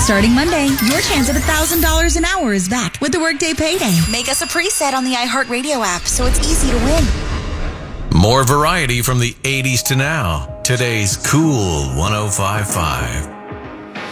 Starting Monday, your chance at $1,000 an hour is back with the Workday Payday. Make us a preset on the iHeartRadio app so it's easy to win. More variety from the 80s to now. Today's Cool 105.5.